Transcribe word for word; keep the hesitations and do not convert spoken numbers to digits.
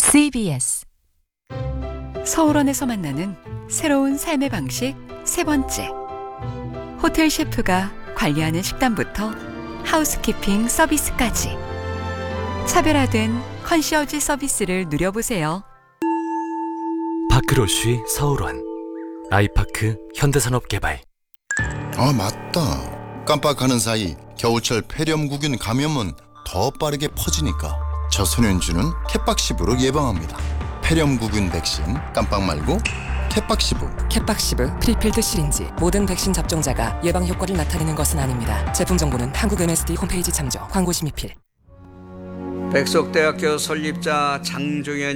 씨비에스 서울원에서 만나는 새로운 삶의 방식 세 번째. 호텔 셰프가 관리하는 식단부터 하우스키핑 서비스까지 차별화된 컨시어지 서비스를 누려보세요. 파크로쉬 서울원 아이파크 현대산업개발. 아 맞다. 깜빡하는 사이 겨울철 폐렴구균 감염은 더 빠르게 퍼지니까 저소년주는 캣박시브로 예방합니다. 폐렴구균 백신 깜빡 말고 캣박시브. 캣박시브 프리필드 시린지 모든 백신 접종자가 예방 효과를 나타내는 것은 아닙니다. 제품 정보는 한국 엠에스디 홈페이지 참조. 광고 심의필. 백석대학교 설립자 장종현